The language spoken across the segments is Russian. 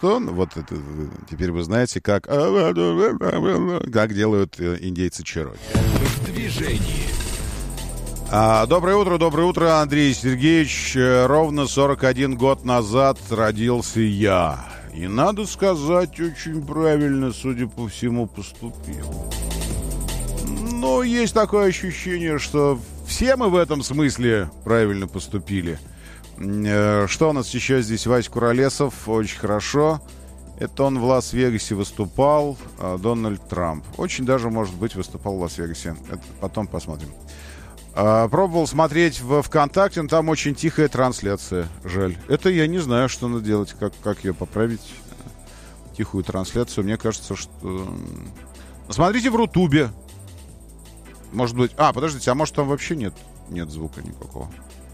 что? Вот это, теперь вы знаете, как делают индейцы чероки. В движении. Доброе утро, Андрей Сергеевич. Ровно 41 год назад родился я. И, надо сказать, очень правильно, судя по всему, поступил. Но есть такое ощущение, что все мы в этом смысле правильно поступили. Что у нас еще здесь? Вася Куролесов, очень хорошо. Это он в Лас-Вегасе выступал, Дональд Трамп. Очень даже, может быть, выступал в Лас-Вегасе. Это потом посмотрим. Пробовал смотреть в ВКонтакте, но там очень тихая трансляция. Жаль. Это я не знаю, что надо делать, как ее поправить. Тихую трансляцию. Мне кажется, что... Смотрите в Рутубе. Может быть... подождите, а может там вообще нет звука никакого?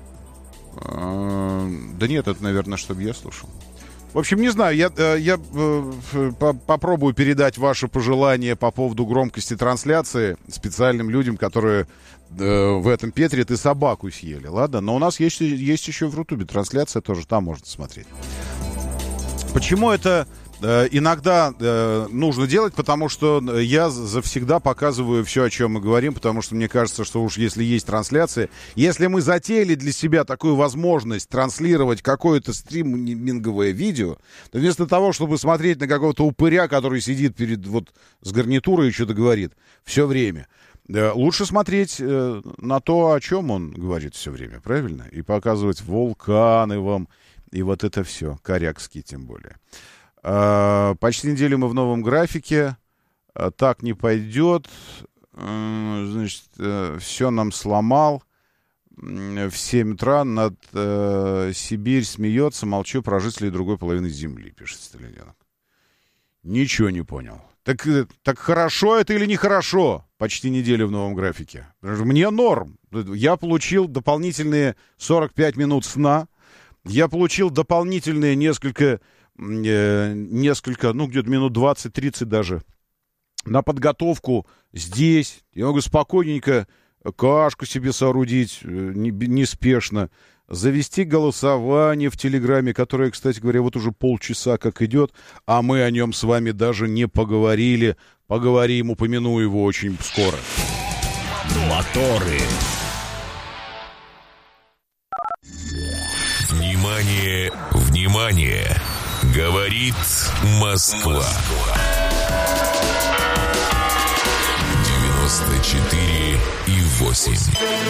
Да нет, это, наверное, чтобы я слушал. В общем, не знаю, я попробую передать ваши пожелания по поводу громкости трансляции специальным людям, которые в этом Петре собаку съели, ладно? Но у нас есть еще в Рутубе трансляция, тоже там можно смотреть. Почему это иногда нужно делать? Потому что я завсегда показываю все, о чем мы говорим, потому что мне кажется, что уж если есть трансляция, если мы затеяли для себя такую возможность транслировать какое-то стриминговое видео, то вместо того, чтобы смотреть на какого-то упыря, который сидит с гарнитурой и что-то говорит все время, лучше смотреть на то, о чем он говорит все время, правильно? И показывать вулканы вам, и вот это все, корякские тем более. Почти неделю мы в новом графике. Так не пойдет. Значит, все нам сломал. В 7 утра над Сибирь смеется. Молчу про жителей другой половины земли, пишет Сталиненок. Ничего не понял. Так хорошо это или нехорошо? Почти неделю в новом графике. Мне норм. Я получил дополнительные 45 минут сна. Я получил дополнительные несколько, где-то минут 20-30 даже, на подготовку здесь. Я могу спокойненько кашку себе соорудить, неспешно, завести голосование в Телеграме, которое, кстати говоря, вот уже полчаса как идет, а мы о нем с вами даже не поговорили. Поговорим, упомяну его очень скоро. Моторы. Внимание, внимание! Говорит Москва. 94,8.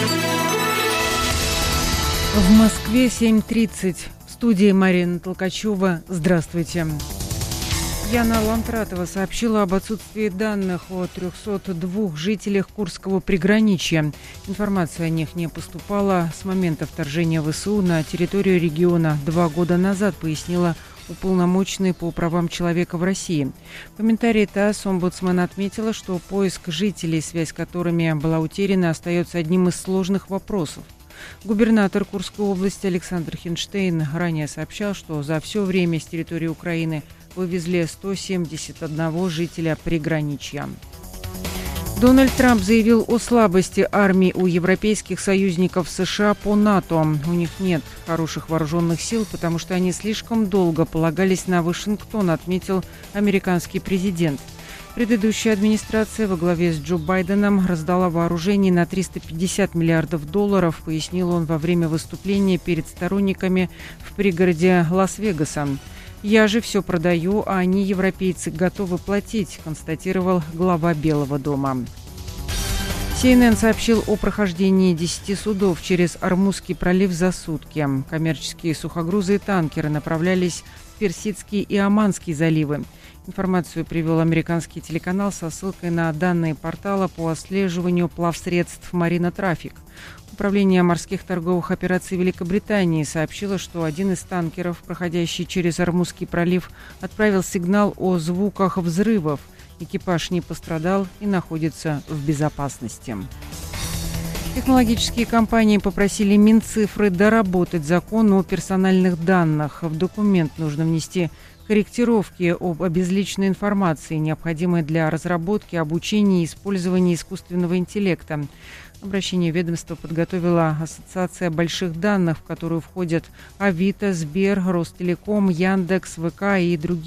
В Москве 7:30. В студии Марина Толкачева. Здравствуйте. Яна Лантратова сообщила об отсутствии данных о 302 жителях Курского приграничья. Информация о них не поступала с момента вторжения ВСУ на территорию региона 2 года назад, пояснила уполномоченный по правам человека в России. В комментарии ТАСС омбудсмен отметила, что поиск жителей, связь с которыми была утеряна, остается одним из сложных вопросов. Губернатор Курской области Александр Хинштейн ранее сообщал, что за все время с территории Украины вывезли 171 жителя приграничья. Дональд Трамп заявил о слабости армии у европейских союзников США по НАТО. У них нет хороших вооруженных сил, потому что они слишком долго полагались на Вашингтон, отметил американский президент. Предыдущая администрация во главе с Джо Байденом раздала вооружение на $350 миллиардов, пояснил он во время выступления перед сторонниками в пригороде Лас-Вегаса. «Я же все продаю, а они, европейцы, готовы платить», констатировал глава Белого дома. CNN сообщил о прохождении 10 судов через Ормузский пролив за сутки. Коммерческие сухогрузы и танкеры направлялись в Персидский и Оманский заливы. Информацию привел американский телеканал со ссылкой на данные портала по отслеживанию плавсредств «Марина Трафик». Управление морских торговых операций Великобритании сообщило, что один из танкеров, проходящий через Ормузский пролив, отправил сигнал о звуках взрывов. Экипаж не пострадал и находится в безопасности. Технологические компании попросили Минцифры доработать закон о персональных данных. В документ нужно внести корректировки об обезличенной информации, необходимой для разработки, обучения и использования искусственного интеллекта. Обращение ведомства подготовила Ассоциация больших данных, в которую входят Авито, Сбер, Ростелеком, Яндекс, ВК и другие.